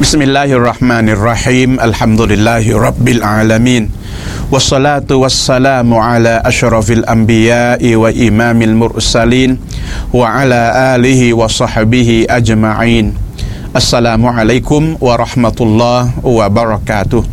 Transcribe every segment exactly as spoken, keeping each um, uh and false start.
بسم الله الرحمن الرحيم الحمد لله رب العالمين والصلاة والسلام على أشرف الأنبياء وإمام المرسلين وعلى آله وصحبه أجمعين السلام عليكم ورحمة الله وبركاته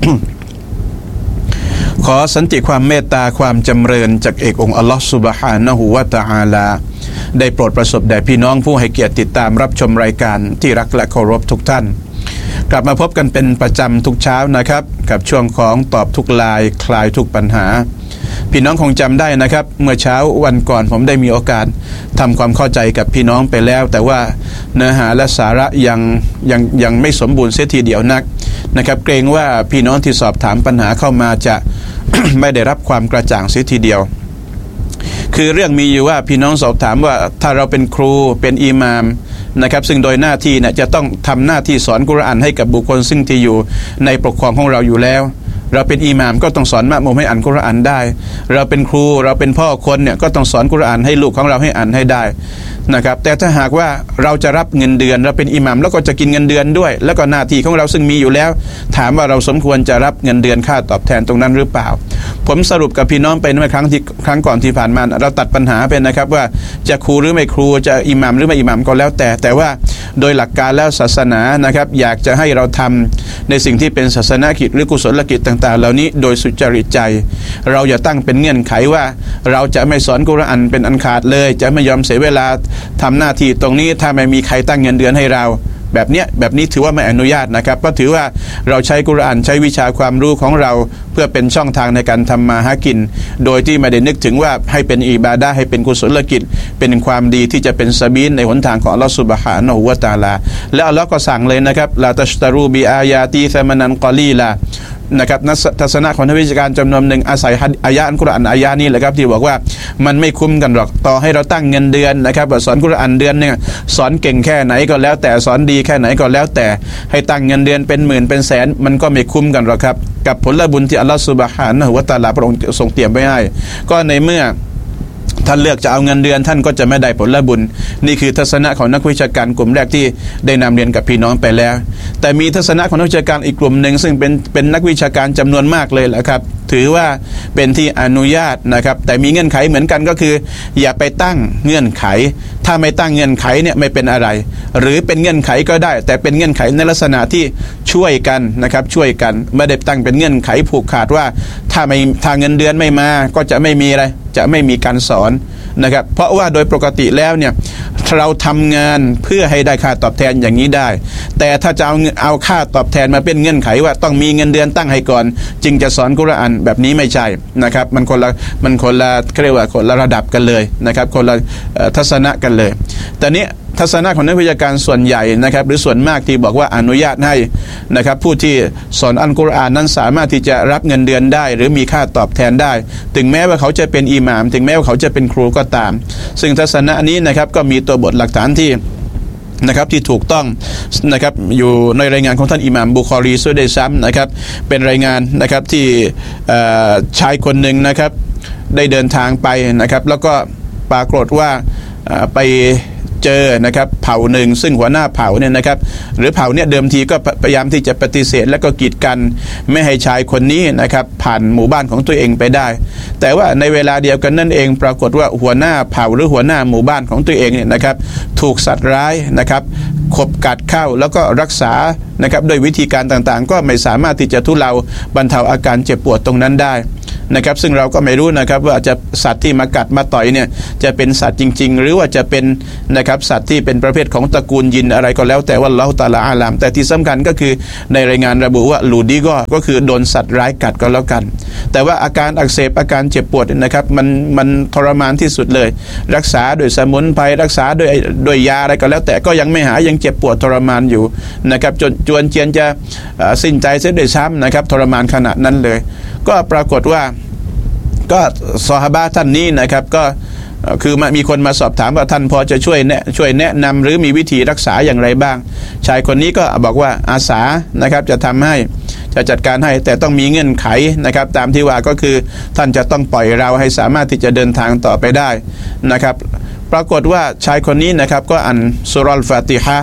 ขอสันติความเมตตาความจำเริญจากเอกองค์อัลลอฮฺซุบฮานะฮูวะตะอาลาได้โปรดประสบแด่พี่น้องผู้ให้เกียรติติดตามรับชมรายการที่รักและเคารพทุกท่านกลับมาพบกันเป็นประจำทุกเช้านะครับกับช่วงของตอบทุกไลน์คลายทุกปัญหาพี่น้องคงจำได้นะครับเมื่อเช้าวันก่อนผมได้มีโอกาสทำความเข้าใจกับพี่น้องไปแล้วแต่ว่าเนื้อหาและสาระยังยังยังไม่สมบูรณ์เสียทีเดียวนักนะครับเกรงว่าพี่น้องที่สอบถามปัญหาเข้ามาจะ ไม่ได้รับความกระจ่างเสียทีเดียวคือเรื่องมีอยู่ว่าพี่น้องสอบถามว่าถ้าเราเป็นครูเป็นอิหม่ามนะครับซึ่งโดยหน้าที่เนี่ยจะต้องทำหน้าที่สอนกุรอานให้กับบุคคลซึ่งที่อยู่ในปกครองของเราอยู่แล้วเราเป็นอิหม่ามก็ต้องสอนมะมุมให้อ่านกุรอานได้เราเป็นครูเราเป็นพ่อคนเนี่ยก็ต้องสอนกุรอานให้ลูกของเราให้อ่านให้ได้นะครับแต่ถ้าหากว่าเราจะรับเงินเดือนเราเป็นอิหม่ามแล้วก็จะกินเงินเดือนด้วยแล้วก็หน้าที่ของเราซึ่งมีอยู่แล้วถามว่าเราสมควรจะรับเงินเดือนค่าตอบแทนตรงนั้นหรือเปล่าผมสรุปกับพี่น้องไปเมื่อครั้งที่ครั้งก่อนที่ผ่านมาเราตัดปัญหาเป็นนะครับว่าจะครูหรือไม่ครูจะอิหม่ามหรือไม่อิหม่ามก็แล้วแต่แต่ว่าโดยหลักการแล้วศาสนานะครับอยากจะให้เราทำในสิ่งที่เป็นศาสนกิจหรือกุศลกิจต่างๆเหล่านี้โดยสุจริตใจเราอย่าตั้งเป็นเงื่อนไขว่าเราจะไม่สอนกุรอานเป็นอันขาดเลยจะไม่ยอมเสียเวลาทำหน้าที่ตรงนี้ถ้าไม่มีใครตั้งเงินเดือนให้เราแบบเนี้ยแบบนี้ถือว่าไม่อนุญาตนะครับก็ถือว่าเราใช้กุรอานใช้วิชาความรู้ของเราเพื่อเป็นช่องทางในการทำมาหากินโดยที่ไม่ได้นึกถึงว่าให้เป็นอิบาดะห์ให้เป็นกุศลกิจเป็นความดีที่จะเป็นซะบีลในหนทางของอัลเลาะห์ซุบฮานะฮูวะตะอาลาและอัลเลาะห์ก็สั่งเลยนะครับลาตัชตารูบิอายาตีซะมานันกอลีลานะครับทัศนะของนักวิชาการจำนวนหนึ่งอาศัยอายะอัลกุรอานอายะนี้แหละครับที่บอกว่ามันไม่คุ้มกันหรอกต่อให้เราตั้งเงินเดือนนะครับสอนกุรอานเดือนนึงสอนเก่งแค่ไหนก็แล้วแต่สอนดีแค่ไหนก็แล้วแต่ให้ตั้งเงินเดือนเป็นหมื่นเป็นแสนมันก็ไม่คุ้มกันหรอกครับกับผลบุญที่อัลเลาะห์ซุบฮานะฮูวะตะอาลาพระองค์ทรงเตรียมไว้ให้ก็ในเมื่อท่านเลือกจะเอาเงินเดือนท่านก็จะไม่ได้ผลบุญนี่คือทัศนะของนักวิชาการกลุ่มแรกที่ได้นำเรียนกับพี่น้องไปแล้วแต่มีทัศนะของนักวิชาการอีกกลุ่มหนึ่งซึ่งเป็นเป็นนักวิชาการจำนวนมากเลยแหละครับถือว่าเป็นที่อนุญาตนะครับแต่มีเงื่อนไขเหมือนกันก็คืออย่าไปตั้งเงื่อนไขถ้าไม่ตั้งเงื่อนไขเนี่ยไม่เป็นอะไรหรือเป็นเงื่อนไขก็ได้แต่เป็นเงื่อนไขในลักษณะที่ช่วยกันนะครับช่วยกันไม่ได้ตั้งเป็นเงื่อนไขผูกขาดว่าถ้าไม่ถ้าเงินเดือนไม่มาก็จะไม่มีอะไรจะไม่มีการสอนนะครับเพราะว่าโดยปกติแล้วเนี่ยเราทำงานเพื่อให้ได้ค่าตอบแทนอย่างนี้ได้แต่ถ้าจะเอาเอาค่าตอบแทนมาเป็นเงื่อนไขว่าต้องมีเงินเดือนตั้งให้ก่อนจึงจะสอนกุรอานแบบนี้ไม่ใช่นะครับมันคนละมันคนละเรียกว่าคนละระดับกันเลยนะครับคนละทัศนะกันเลยแต่นี้ทัศนะของนักวิชาการส่วนใหญ่นะครับหรือส่วนมากที่บอกว่าอนุญาตให้นะครับผู้ที่สอนอัลกุรอานนั้นสามารถที่จะรับเงินเดือนได้หรือมีค่าตอบแทนได้ถึงแม้ว่าเขาจะเป็นอิหม่ามถึงแม้ว่าเขาจะเป็นครูก็ตามซึ่งทัศนะนี้นะครับก็มีตัวบทหลักฐานที่นะครับที่ถูกต้องนะครับอยู่ในรายงานของท่านอิหม่ามบุคอรีซุด้วยซ้ำนะครับเป็นรายงานนะครับที่ชายคนหนึ่งนะครับได้เดินทางไปนะครับแล้วก็ปรากฏว่าไปเจอนะครับเผ่าหนึ่งซึ่งหัวหน้าเผ่าเนี่ยนะครับหรือเผ่าเนี่ยเดิมทีก็พยายามที่จะปฏิเสธและก็กีดกันไม่ให้ชายคนนี้นะครับผ่านหมู่บ้านของตัวเองไปได้แต่ว่าในเวลาเดียวกันนั่นเองปรากฏว่าหัวหน้าเผ่าหรือหัวหน้าหมู่บ้านของตัวเองเนี่ยนะครับถูกสัตว์ร้ายนะครับขบกัดเข้าแล้วก็รักษานะครับโดยวิธีการต่างๆก็ไม่สามารถที่จะทุเลาบรรเทาอาการเจ็บปวดตรงนั้นได้นะครับซึ่งเราก็ไม่รู้นะครับว่าจะสัตว์ที่มากัดมาต่อยเนี่ยจะเป็นสัตว์จริงๆหรือว่าจะเป็นนะครับสัตว์ที่เป็นประเภทของตระกูลยินอะไรก็แล้วแต่ว่าอัลเลาะห์ตะอาลาอาลัมแต่ที่สำคัญก็คือในรายงานระบุว่าลูดีก็ก็คือโดนสัตว์ร้ายกัดก็แล้วกันแต่ว่าอาการอักเสบอาการเจ็บปวดนะครับมันมันทรมานที่สุดเลยรักษาโดยสมุนไพรรักษาโดยโดยยาอะไรก็แล้วแต่ก็ยังไม่หายยังเจ็บปวดทรมานอยู่นะครับจนจวนเจียนจะสิ้นใจเสียด้วยซ้ำนะครับทรมานขนาดนั้นเลยก็ปรากฏว่าก็ซอฮาบะห์ท่านนี้นะครับก็คือมีคนมาสอบถามว่าท่านพอจะช่วยแนะช่วยแนะนำหรือมีวิธีรักษาอย่างไรบ้างชายคนนี้ก็บอกว่าอาสานะครับจะทำให้จะจัดการให้แต่ต้องมีเงื่อนไขนะครับตามที่ว่าก็คือท่านจะต้องปล่อยเราให้สามารถที่จะเดินทางต่อไปได้นะครับปรากฏว่าชายคนนี้นะครับก็อ่านซูเราะห์อัลฟาติฮะห์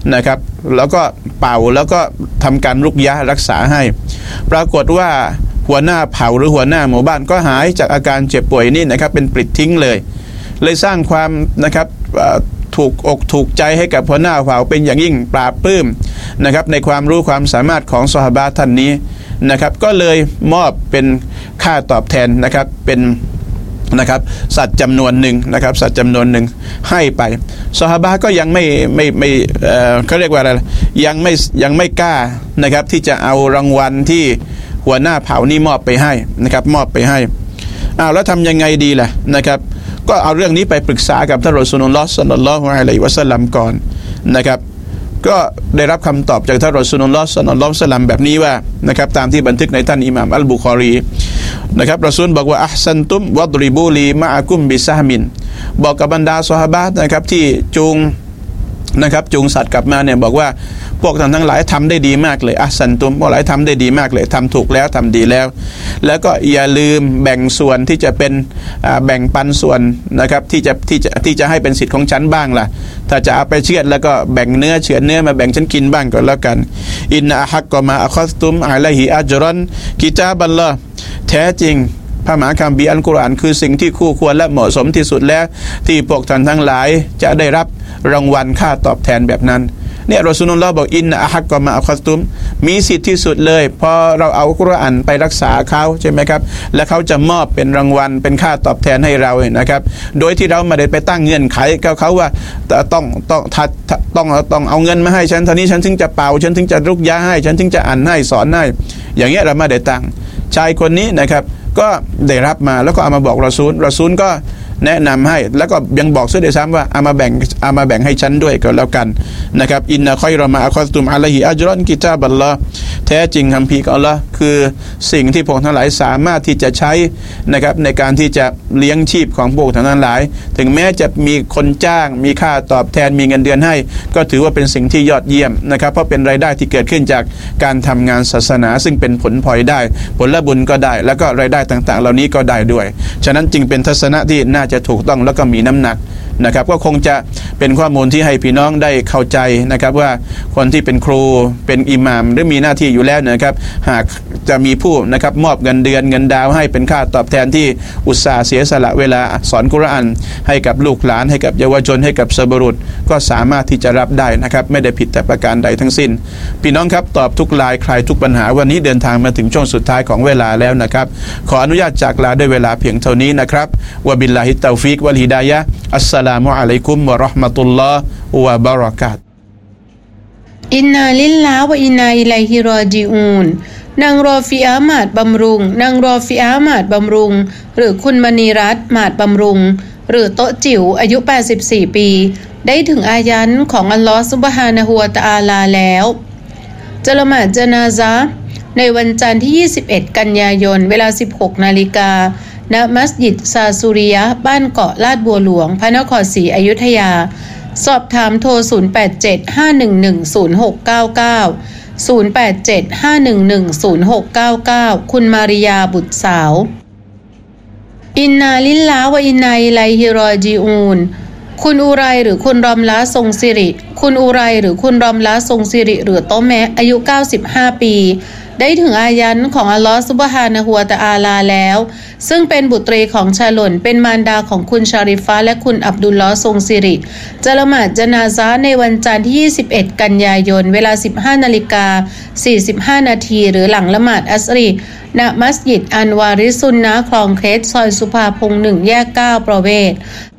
นะครับแล้วก็เป่าแล้วก็ทำการรุกยะรักษาให้ปรากฏว่าหัวหน้าเผ่าหรือหัวหน้าหมู่บ้านก็หายจากอาการเจ็บป่วยนี่นะครับเป็นปลิดทิ้งเลยเลยสร้างความนะครับถูกอกถูกใจให้กับหัวหน้าเผ่าเป็นอย่างยิ่งปราบปลื้มนะครับในความรู้ความสามารถของซอฮาบะห์ท่านนี้นะครับก็เลยมอบเป็นค่าตอบแทนนะครับเป็นนะครับสัตว์จำนวนหนึ่งนะครับสัตว์จำนวนหนึ่งให้ไปซอฮาบะห์ก็ยังไม่ไม่ไม่เอ่อเขาเรียกว่าอะไรยังไม่ยังไม่กล้านะครับที่จะเอารางวัลที่หัวหน้าเผ่านี่มอบไปให้นะครับมอบไปให้อ้าวแล้วทำยังไงดีล่ะนะครับก็เอาเรื่องนี้ไปปรึกษากับท่านรอซูลุลลอฮ์ ศ็อลลัลลอฮุอะลัยฮิวะซัลลัมก่อนนะครับก็ได้รับคำตอบจากท่านรอซูลุลลอฮ์ ศ็อลลัลลอฮุอะลัยฮิวะซัลลัมแบบนี้ว่านะครับตามที่บันทึกในท่านอิหม่ามอัลบุคอรีนะครับรอซูลบอกว่าอัฮซันตุมวัดริบูลีมะอะกุมบิซะฮมินบอกกับบรรดาซอฮาบะห์นะครับที่จูงนะครับจูงสัตว์กลับมาเนี่ยบอกว่าพวกท่านทั้งหลายทำได้ดีมากเลยอัฮซันตุมพวกหลายทำได้ดีมากเลยทำถูกแล้วทำดีแล้วแล้วก็อย่าลืมแบ่งส่วนที่จะเป็นแบ่งปันส่วนนะครับที่จะที่จะที่จะให้เป็นสิทธิ์ของฉันบ้างล่ะถ้าจะเอาไปเชือดแล้วก็แบ่งเนื้อเฉือนเนื้อมาแบ่งฉันกินบ้างก็แล้วกันอินนะฮักกอมาอัคอสตุมอะลัยฮิอัจรอนกิตาบัลลอฮ์แท้จริงพระมหาคัมภีร์อัลกุรอานคือสิ่งที่คู่ควรและเหมาะสมที่สุดแล้วที่พวกท่านทั้งหลายจะได้รับรางวัลค่าตอบแทนแบบนั้นเนี่ยรอซูลุลลอฮ์บอกอินนะอะฮักกอมาอัคอสตุมมีสิทธิ์ที่สุดเลยพอเราเอากุรอานไปรักษาเขาใช่ไหมครับและเขาจะมอบเป็นรางวัลเป็นค่าตอบแทนให้เรานะครับโดยที่เราไม่ได้ไปตั้งเงื่อนไขกับเขาว่าต้องต้องต้องต้องเอาเงินมาให้ฉันเท่านี้ฉันถึงจะเป่าฉันถึงจะรุกยะให้ฉันถึงจะอ่านให้สอนให้อย่างเงี้ยเราไม่ได้ตั้งชายคนนี้นะครับก็ได้รับมาแล้วก็เอามาบอกรอซูลรอซูลก็แนะนำให้แล้วก็ยังบอกซะด้วยซ้ำว่าเอามาแบ่งเอามาแบ่งให้ฉันด้วยก็แล้วกันนะครับอินนะคอยรอมาอัคอสตุมอะลัยฮิอัจรอนกิตาบัลลอฮ์แท้จริงคัมภีร์ของอัลเลาะห์คือสิ่งที่พวกทั้งหลายสามารถที่จะใช้นะครับในการที่จะเลี้ยงชีพของพวกทั้งหลายถึงแม้จะมีคนจ้างมีค่าตอบแทนมีเงินเดือนให้ก็ถือว่าเป็นสิ่งที่ยอดเยี่ยมนะครับเพราะเป็นรายได้ที่เกิดขึ้นจากการทำงานศาสนาซึ่งเป็นผลพลอยได้ผลบุญก็ได้แล้วก็รายได้ต่างๆเหล่านี้ก็ได้ด้วยฉะนั้นจึงเป็นทัศนะที่น่าจะถูกต้องแล้วก็มีน้ำหนักนะครับก็คงจะเป็นข้อมูลที่ให้พี่น้องได้เข้าใจนะครับว่าคนที่เป็นครูเป็นอิหม่ามหรือมีหน้าที่อยู่แล้วนะครับหากจะมีผู้นะครับมอบเงินเดือนเงินดาวให้เป็นค่าตอบแทนที่อุตส่าห์เสียสละเวลาสอนกุรอานให้กับลูกหลานให้กับเยาวชนให้กับสับรุษก็สามารถที่จะรับได้นะครับไม่ได้ผิดแต่ประการใดทั้งสิ้นพี่น้องครับตอบทุกลายคลายทุกปัญหาวันนี้เดินทางมาถึงช่วงสุดท้ายของเวลาแล้วนะครับขออนุญาตจากลาด้วยเวลาเพียงเท่านี้นะครับวะบิลลาฮิตตอฟิกวัลฮิดายะฮ์อัสสลามุอะลัยกุมวะเราะห์มะตุลลอฮ์วะบะเราะกาตุฮ์อินนาลิลลาฮ์วะอินนาอิลัยฮิรอญิอูนนางรอฟิอาหมาดบำรุงนางรอฟิอาหมาดบำรุงหรือคุณมณีรัตน์หมาดบำรุงหรือโต๊ะจิ๋วอายุแปดสิบสี่ปีได้ถึงอายันของอัลลอฮฺซุบฮานะฮูวะตะอาลาแล้วจะละหมาดญะนาซะห์ในวันจันทร์ที่ยี่สิบเอ็ดกันยายนเวลา สิบหกนาฬิกาณมัสยิดซาซูริยะห์บ้านเกาะลาดบัวหลวงพระนครศรีอยุธยาสอบถามโทรศูนย์ แปด เจ็ด ห้า หนึ่ง หนึ่ง ศูนย์ หก เก้า เก้า ศูนย์ แปด เจ็ด ห้า หนึ่ง หนึ่ง ศูนย์ หก เก้า เก้าคุณมาริยาบุตรสาวอินนาลิลลาฮ์วะอินนาอิลัยฮิรอญิอูนคุณอุไรหรือคุณรอมละทรงสิริคุณอุไรหรือคุณรอมละทรงสิริหรือโตแมะอายุเก้าสิบห้าปีได้ถึงอายันของอัลลอฮฺซุบฮานะฮูวะตะอาลาแล้วซึ่งเป็นบุตรีของชาลนเป็นมารดาของคุณชาริฟะและคุณอับดุลลอฮ์ทรงสิริจะละหมาดญะนาซะห์ในวันจันทร์ที่ยี่สิบเอ็ดกันยายนเวลา สิบห้านาฬิกาสี่สิบห้านาทีหรือหลังละหมาดอัสรีณมัสยิดอันวาริสุนนะห์คลองเคสซอยสุภาพงษ์หนึ่งแยกเก้าประเวศ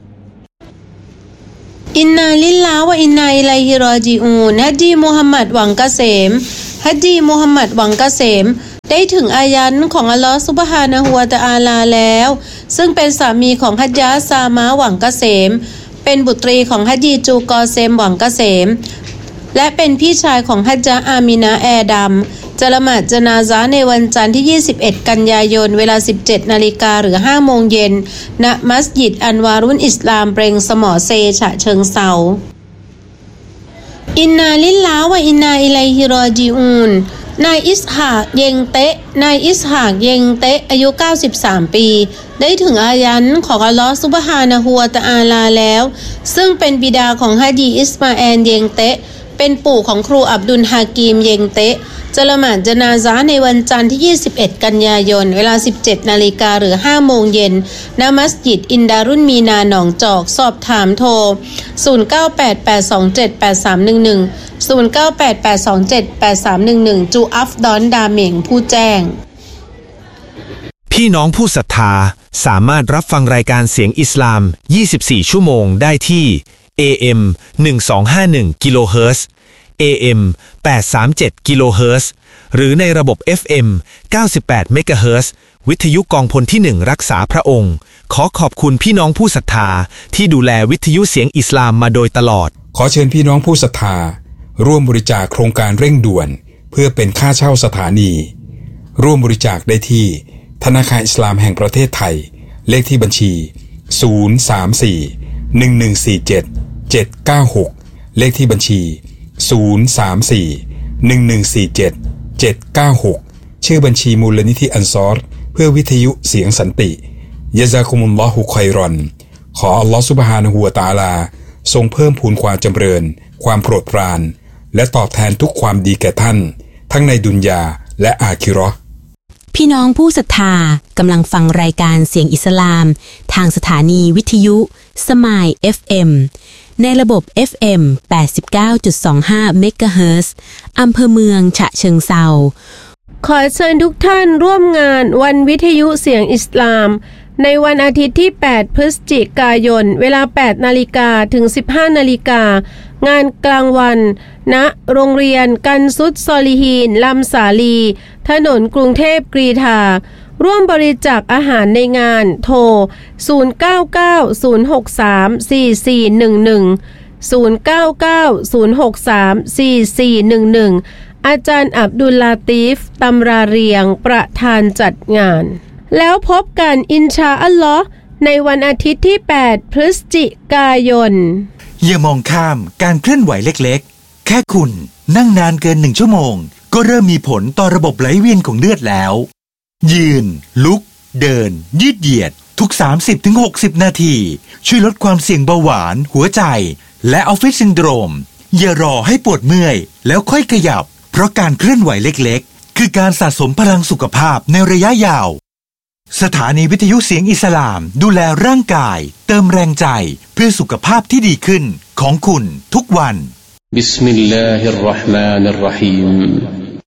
อินนาลิลลาฮ์วะอินนาอิลัยฮิรอญิอูนฮัจญีมุฮัมมัดหวังเกษมฮัจญีมุฮัมมัดหวังเกษมได้ถึงอายันของอัลลอฮฺซุบฮานะฮูวะตะอาลาแล้วซึ่งเป็นสามีของฮัจญะซามะหวังเกษมเป็นบุตรีของฮัจญีจูกอเซมหวังเกษมและเป็นพี่ชายของฮัจญะอามินะแอดัมจะละหมาดญะนาซะห์ในวันจันทร์ที่ยี่สิบเอ็ดกันยายนเวลา สิบเจ็ดนาฬิกาหรือห้าโมงเย็นณมัสยิดอันวารุนอิสลามเปรงสมอเซฉะเชิงเทราอินนาลิลลาฮ์วะอินนาอิลัยฮิรอญิอูนนายอิสฮากเยงเตะนายอิสฮากเยงเตะอายุเก้าสิบสามปีได้ถึงอายันของอัลลอฮฺซุบฮานะฮูวะตะอาลาแล้วซึ่งเป็นบิดาของฮะญีอิสมาแอลเยงเตะเป็นปู่ของครูอับดุลฮากีมเยงเตะจะละหมาดญะนาซะห์ในวันจันทร์ที่ยี่สิบเอ็ดกันยายนเวลา สิบเจ็ดนาฬิกา หรือ ห้าโมงเย็นณมัสยิดอินดารุนมีนาหนองจอกสอบถามโทรศูนย์ เก้า แปด แปด สอง เจ็ด แปด สาม หนึ่ง หนึ่ง ศูนย์ เก้า แปด แปด สอง เจ็ด แปด สาม หนึ่ง หนึ่งจูอัฟดอนดาเหม่งผู้แจ้งพี่น้องผู้ศรัทธาสามารถรับฟังรายการเสียงอิสลามยี่สิบสี่ชั่วโมงได้ที่ เอ เอ็ม หนึ่งสองห้าหนึ่ง กิโลเฮิรตซ์ เอ เอ็ม แปดสามเจ็ด กิโลเฮิรตซ์หรือในระบบ เอฟ เอ็ม เก้าสิบแปด เมกะเฮิรตซ์วิทยุกองพลที่หนึ่งรักษาพระองค์ขอขอบคุณพี่น้องผู้ศรัทธาที่ดูแลวิทยุเสียงอิสลามมาโดยตลอดขอเชิญพี่น้องผู้ศรัทธาร่วมบริจาคโครงการเร่งด่วนเพื่อเป็นค่าเช่าสถานีร่วมบริจาคได้ที่ธนาคารอิสลามแห่งประเทศไทยเลขที่บัญชีศูนย์ สาม สี่ หนึ่ง หนึ่ง สี่ เจ็ด เจ็ด เก้า หกเลขที่บัญชีศูนย์ สาม สี่ หนึ่ง หนึ่ง สี่ เจ็ด เจ็ด เก้า หกชื่อบัญชีมูลนิธิอันซอรเพื่อวิทยุเสียงสันติยะซากุมุลลอฮุค็อยรอนขออัลลอฮฺซุบฮานะฮูวะตะอาลาทรงเพิ่มพูนความจำเริญความโปรดปรานและตอบแทนทุกความดีแก่ท่านทั้งในดุนยาและอาคิเราะห์พี่น้องผู้ศรัทธากำลังฟังรายการเสียงอิสลามทางสถานีวิทยุสมาย เอฟ เอ็ม ในระบบ เอฟ เอ็ม แปดสิบเก้าจุดสองห้า เมกะเฮิรตซ์อำเภอเมืองฉะเชิงเทราขอเชิญทุกท่านร่วมงานวันวิทยุเสียงอิสลามในวันอาทิตย์ที่แปดพฤศจิกายนเวลา แปดนาฬิกา ถึง สิบห้านาฬิกางานกลางวันณโรงเรียนกันซุดซอลิฮีนลำสาลีถนนกรุงเทพกรีฑาร่วมบริจาคอาหารในงานโทรศูนย์ เก้า เก้า ศูนย์ หก สาม สี่ สี่ หนึ่ง หนึ่ง ศูนย์ เก้า เก้า ศูนย์ หก สาม สี่ สี่ หนึ่ง หนึ่งอาจารย์อับดุลลาตีฟตำราเรียงประธานจัดงานแล้วพบกันอินชาอัลลอฮ์ในวันอาทิตย์ที่แปดพฤศจิกายนอย่ามองข้ามการเคลื่อนไหวเล็กๆแค่คุณนั่งนานเกินหนึ่งชั่วโมงก็เริ่มมีผลต่อระบบไหลเวียนของเลือดแล้วยืนลุกเดินยืดเหยียดทุก สามสิบถึงหกสิบ นาทีช่วยลดความเสี่ยงเบาหวานหัวใจและออฟฟิศซินโดรมอย่ารอให้ปวดเมื่อยแล้วค่อยขยับเพราะการเคลื่อนไหวเล็กๆคือการสะสมพลังสุขภาพในระยะยาวสถานีวิทยุเสียงอิสลามดูแลร่างกายเติมแรงใจเพื่อสุขภาพที่ดีขึ้นของคุณทุกวันบิสมิลลาฮิรเราะห์มานิรเราะฮีม